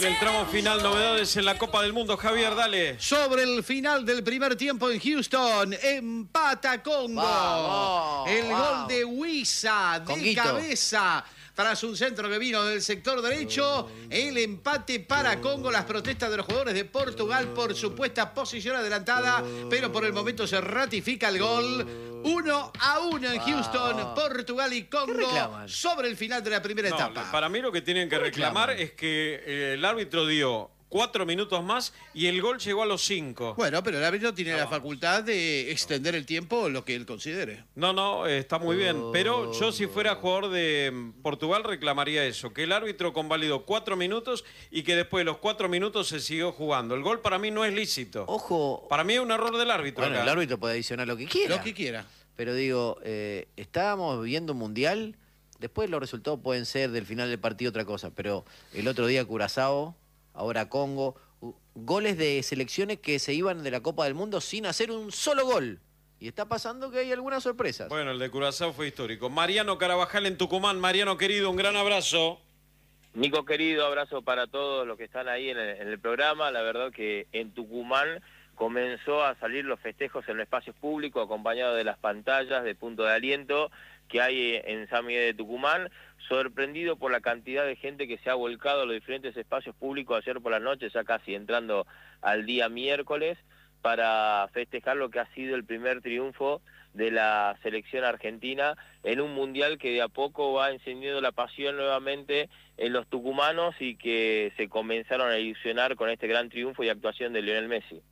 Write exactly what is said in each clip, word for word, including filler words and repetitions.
El tramo final, novedades en la Copa del Mundo. Javier, dale. Sobre el final del primer tiempo en Houston, empata Congo. Vamos, el vamos. gol de Wissa de Conguito. cabeza. Tras un centro que vino del sector derecho, el empate para Congo, las protestas de los jugadores de Portugal por supuesta posición adelantada, pero por el momento se ratifica el gol. Uno a uno en Houston, Portugal y Congo reclaman? sobre el final de la primera No, etapa. para mí lo que tienen que reclamar reclaman? es que eh, el árbitro dio cuatro minutos más y el gol llegó a los cinco. Bueno, pero el árbitro tiene la facultad de extender el tiempo lo que él considere. No, no, eh, está muy bien. Pero yo si fuera jugador de mm, Portugal reclamaría eso, que el árbitro convalidó cuatro minutos y que después de los cuatro minutos se siguió jugando. El gol para mí no es lícito. Ojo. Para mí es un error del árbitro. Bueno, acá. el árbitro puede adicionar lo que quiera. Lo que quiera. Pero digo, eh, estábamos viendo un mundial. Después los resultados pueden ser del final del partido otra cosa. Pero el otro día Curazao, ahora Congo. u- Goles de selecciones que se iban de la Copa del Mundo sin hacer un solo gol. Y está pasando que hay algunas sorpresas. Bueno, el de Curazao fue histórico. Mariano Carabajal en Tucumán. Mariano querido, un gran abrazo. Nico querido, abrazo para todos los que están ahí en el, en el programa. La verdad que en Tucumán comenzó a salir los festejos en los espacios públicos, acompañado de las pantallas de punto de aliento que hay en San Miguel de Tucumán. Sorprendido por la cantidad de gente que se ha volcado a los diferentes espacios públicos ayer por la noche, ya casi entrando al día miércoles, para festejar lo que ha sido el primer triunfo de la selección argentina en un mundial que de a poco va encendiendo la pasión nuevamente en los tucumanos y que se comenzaron a ilusionar con este gran triunfo y actuación de Lionel Messi.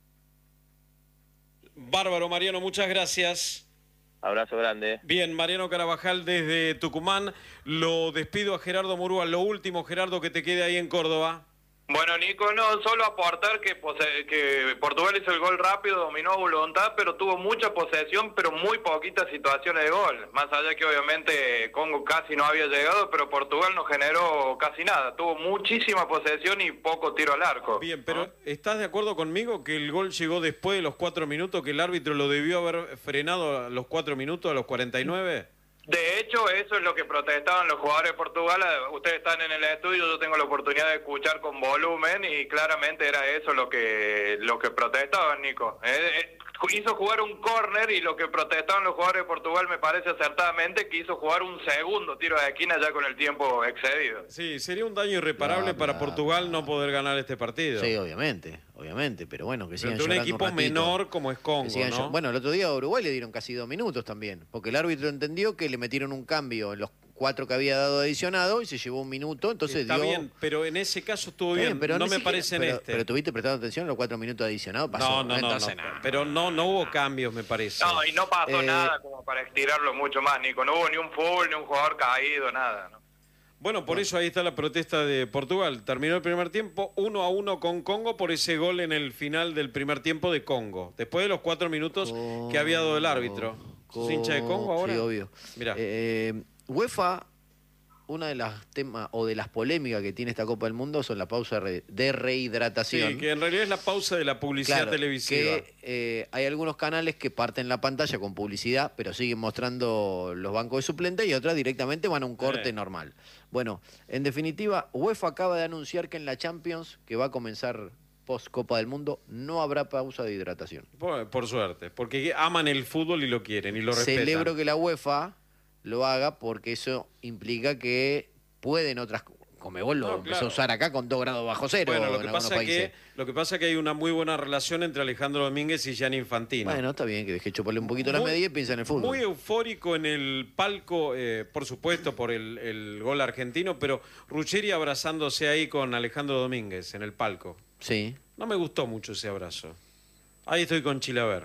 Bárbaro, Mariano, muchas gracias. Abrazo grande. Bien, Mariano Carabajal desde Tucumán. Lo despido a Gerardo Murúa. Lo último, Gerardo, que te quede ahí en Córdoba. Bueno, Nico, no, solo aportar que, pose- que Portugal hizo el gol rápido, dominó a voluntad, pero tuvo mucha posesión, pero muy poquitas situaciones de gol. Más allá que obviamente Congo casi no había llegado, pero Portugal no generó casi nada. Tuvo muchísima posesión y poco tiro al arco. Bien, pero ¿no? ¿estás de acuerdo conmigo que el gol llegó después de los cuatro minutos, que el árbitro lo debió haber frenado a los cuatro minutos, a los cuarenta y nueve? De hecho, eso es lo que protestaban los jugadores de Portugal. Ustedes están en el estudio, yo tengo la oportunidad de escuchar con volumen y claramente era eso lo que lo que protestaban, Nico. Eh, eh, hizo jugar un córner y lo que protestaban los jugadores de Portugal me parece acertadamente que hizo jugar un segundo tiro de esquina ya con el tiempo excedido. Sí, sería un daño irreparable No, para no, Portugal no. no poder ganar este partido. Sí, obviamente, obviamente. Pero bueno, que sigan Frente a un llorando equipo ratito. menor como es Que Congo, sigan ¿no? llor- Bueno, el otro día a Uruguay le dieron casi dos minutos también. Porque el árbitro entendió que le metieron un cambio en los cuatro que había dado adicionado y se llevó un minuto. Entonces Está dio... bien, pero en ese caso estuvo Está bien, pero no ni me siquiera- parece en pero, este. Pero tuviste prestando atención a los cuatro minutos adicionados. Pasó. no, no, no, Entonces, no, nada. pero no, no hubo cambios, me parece. No, y no pasó Eh, nada como para estirarlo mucho más, Nico. No hubo ni un full, ni un jugador caído, nada, ¿no? Bueno, por eso ahí está la protesta de Portugal. Terminó el primer tiempo uno a uno con Congo por ese gol en el final del primer tiempo de Congo. Después de los cuatro minutos que había dado el árbitro. ¿Sos hincha de Congo ahora? Sí, obvio. Mirá. Eh, UEFA, una de las temas o de las polémicas que tiene esta Copa del Mundo son la pausa re- de rehidratación. Sí, que en realidad es la pausa de la publicidad Claro, televisiva. que eh, hay algunos canales que parten la pantalla con publicidad, pero siguen mostrando los bancos de suplentes y otras directamente van a un corte Eh. normal. Bueno, en definitiva, UEFA acaba de anunciar que en la Champions, que va a comenzar post Copa del Mundo, no habrá pausa de hidratación. Por, por suerte, porque aman el fútbol y lo quieren y lo respetan. Celebro que la UEFA lo haga porque eso implica que pueden otras... Comebol lo No, empezó claro. a usar acá con dos grados bajo cero Bueno, lo en que, algunos pasa países. que, lo que pasa es que hay una muy buena relación entre Alejandro Domínguez y Gianni Infantino. Bueno, está bien que deje chuparle un poquito la Muy- media y piensa en el fútbol. Muy eufórico en el palco, eh, por supuesto, por el, el gol argentino, pero Ruggeri abrazándose ahí con Alejandro Domínguez en el palco. Sí, No me gustó mucho ese abrazo. Ahí estoy con Chilaver,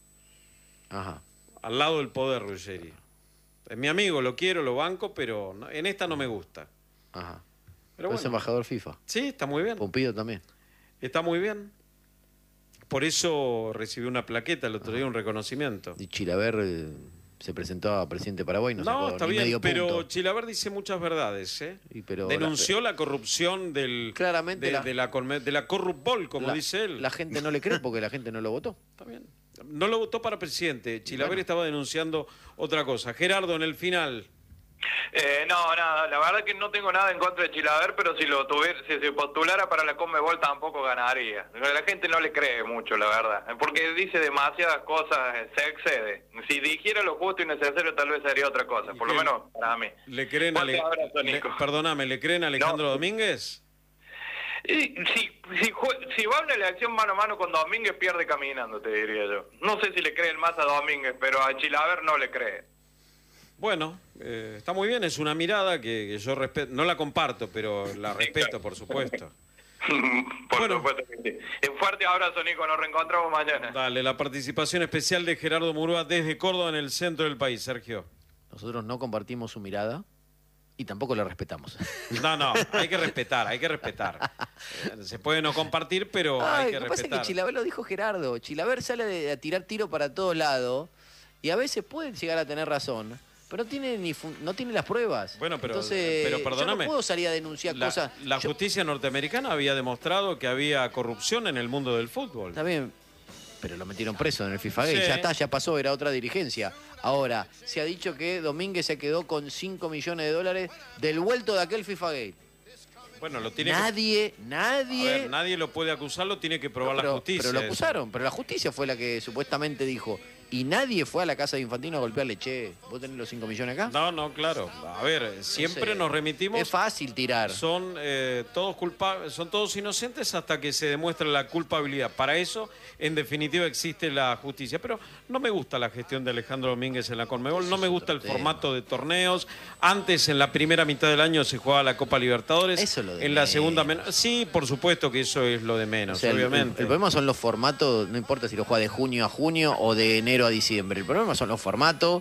ajá. al lado del poder, Ruggeri. Es mi amigo, lo quiero, lo banco, pero no- en esta no me gusta. Ajá. Pero Es bueno, embajador FIFA. sí, está muy bien. Pompido también. Está muy bien. Por eso recibió una plaqueta el otro día, un reconocimiento. Y Chilaver eh, se presentó a presidente de Paraguay, no, No, sacó está ni bien, medio pero punto. Chilaver dice muchas verdades, ¿eh? Y pero Denunció la, corrupción del, Claramente de, la- de la, colme- de la corrupbol, como la, dice él. La gente no le cree porque la gente no lo votó. Está bien. No lo votó para presidente. Chilaver Bueno. estaba denunciando otra cosa. Gerardo, en el final. Eh, no, nada, la verdad que no tengo nada en contra de Chilaver, pero si lo tuviera, si se postulara para la Conmebol tampoco ganaría. La gente no le cree mucho, la verdad, porque dice demasiadas cosas, se excede. Si dijera lo justo y necesario, tal vez sería otra cosa, por lo menos para mí. ¿Le creen a Ale... abrazo, le... Perdóname, ¿le creen a Alejandro no. Domínguez? Y, si, si, si va a una elección mano a mano con Domínguez, pierde caminando, te diría yo. No sé si le creen más a Domínguez, pero a Chilaver no le cree. Bueno, eh, está muy bien, es una mirada que, que yo respeto, no la comparto, pero la respeto, por supuesto. por bueno, supuesto que sí. Un fuerte abrazo, Nico, nos reencontramos mañana. Dale, la participación especial de Gerardo Murúa desde Córdoba, en el centro del país, Sergio. Nosotros no compartimos su mirada y tampoco la respetamos. No, no, hay que respetar, hay que respetar. Se puede no compartir, pero Ay, hay que lo respetar. Pasa es que Chilaver lo dijo Gerardo, Chilaver sale de, a tirar tiro para todos lados y a veces puede llegar a tener razón. Pero no tiene, ni no tiene las pruebas. Bueno, pero, Entonces, pero perdóname. Yo no puedo salir a denunciar la, cosas. La yo... justicia norteamericana había demostrado que había corrupción en el mundo del fútbol. Está bien, pero lo metieron preso en el FIFA Gate. Sí. Ya está, ya pasó, era otra dirigencia. Ahora, se ha dicho que Domínguez se quedó con cinco millones de dólares del vuelto de aquel FIFA Gate. Bueno, lo tiene nadie, que... nadie... A ver, nadie lo puede acusar, lo tiene que probar no, pero, la justicia. Pero lo eso. acusaron, pero la justicia fue la que supuestamente dijo... Y nadie fue a la casa de Infantino a golpearle, che, ¿vos tenés los cinco millones acá? No, no, claro. A ver, siempre Entonces, nos remitimos... Es fácil tirar. Son, eh, todos culpa son todos inocentes hasta que se demuestra la culpabilidad. Para eso, en definitiva, existe la justicia. Pero no me gusta la gestión de Alejandro Domínguez en la Conmebol, no me gusta el tema. formato de torneos. Antes, en la primera mitad del año, se jugaba la Copa Libertadores. Eso es lo de En menos. la segunda... Men sí, por supuesto que eso es lo de menos, O sea, obviamente. El, el problema son los formatos, no importa si lo juega de junio a junio o de enero a diciembre. El problema son los formatos,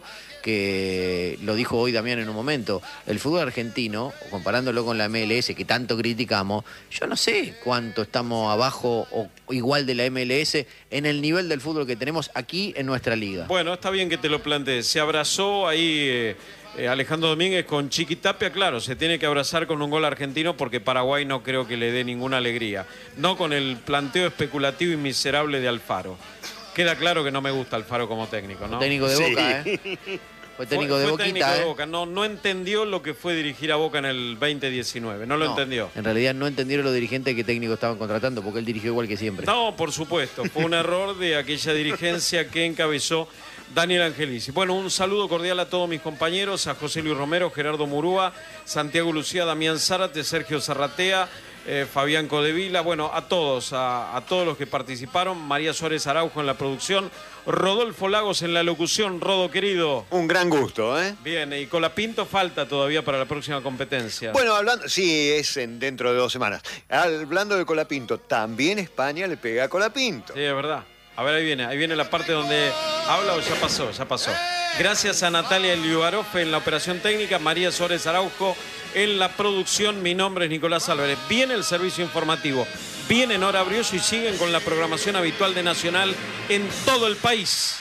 que lo dijo hoy Damián en un momento. El fútbol argentino, comparándolo con la M L S, que tanto criticamos, yo no sé cuánto estamos abajo o igual de la M L S en el nivel del fútbol que tenemos aquí en nuestra liga. Bueno, está bien que te lo plantees. Se abrazó ahí... Eh... Eh, Alejandro Domínguez con Chiqui Tapia, claro, se tiene que abrazar con un gol argentino porque Paraguay no creo que le dé ninguna alegría. No con el planteo especulativo y miserable de Alfaro. Queda claro que no me gusta Alfaro como técnico, ¿no? Técnico de sí. Boca, ¿eh? Fue técnico fue, de fue Boquita, técnico de ¿eh? Boca. No, no entendió lo que fue dirigir a Boca en el veinte diecinueve, no lo no, entendió. En realidad no entendieron los dirigentes que técnicos estaban contratando porque él dirigió igual que siempre. No, por supuesto, fue un error de aquella dirigencia que encabezó Daniel Angelici. Bueno, un saludo cordial a todos mis compañeros, a José Luis Romero, Gerardo Murúa, Santiago Lucía, Damián Zárate, Sergio Zarratea, eh, Fabián Codevila, bueno, a todos, a, a todos los que participaron, María Suárez Araujo en la producción, Rodolfo Lagos en la locución. Rodo, querido. Un gran gusto, ¿eh? Bien, y Colapinto falta todavía para la próxima competencia. Bueno, hablando, sí, es en, dentro de dos semanas. Hablando de Colapinto, también España le pega a Colapinto. Sí, es verdad. A ver, ahí viene, ahí viene la parte donde habla o ya pasó, ya pasó. Gracias a Natalia Liubarofe en la operación técnica, María Suárez Araujo en la producción. Mi nombre es Nicolás Álvarez. Viene el servicio informativo, viene Nora Brioso y siguen con la programación habitual de Nacional en todo el país.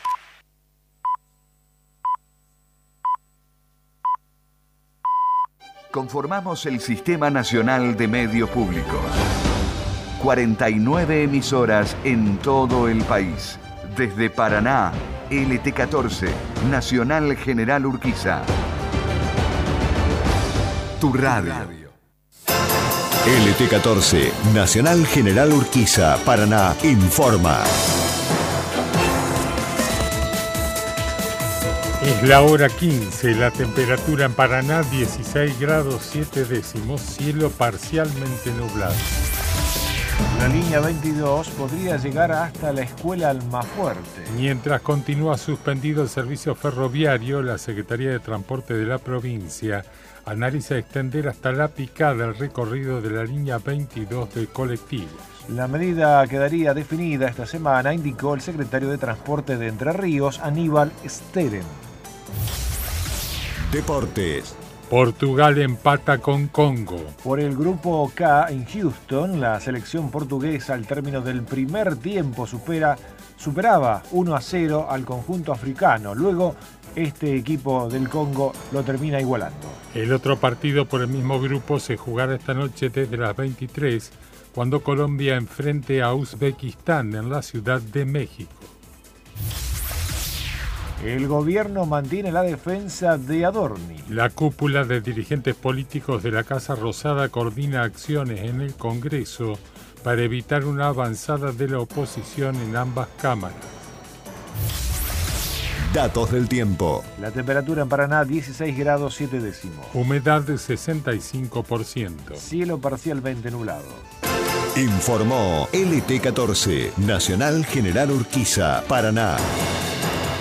Conformamos el Sistema Nacional de Medios Públicos. cuarenta y nueve emisoras en todo el país. Desde Paraná, L T catorce, Nacional General Urquiza. Tu radio. L T catorce, Nacional General Urquiza, Paraná, informa. Es la hora quince, la temperatura en Paraná dieciséis grados siete décimos, cielo parcialmente nublado. La línea veintidós podría llegar hasta la escuela Almafuerte. Mientras continúa suspendido el servicio ferroviario, la Secretaría de Transporte de la provincia analiza extender hasta La Picada el recorrido de la línea veintidós de colectivos. La medida quedaría definida esta semana, indicó el secretario de Transporte de Entre Ríos, Aníbal Steren. Deportes. Portugal empata con Congo. Por el grupo K en Houston, la selección portuguesa al término del primer tiempo supera, superaba uno a cero al conjunto africano. Luego, este equipo del Congo lo termina igualando. El otro partido por el mismo grupo se jugará esta noche desde las veintitrés, cuando Colombia enfrente a Uzbekistán en la Ciudad de México. El gobierno mantiene la defensa de Adorni. La cúpula de dirigentes políticos de la Casa Rosada coordina acciones en el Congreso para evitar una avanzada de la oposición en ambas cámaras. Datos del tiempo. La temperatura en Paraná dieciséis grados siete décimos. Humedad de sesenta y cinco por ciento. Cielo parcialmente nublado. Informó L T catorce, Nacional General Urquiza, Paraná.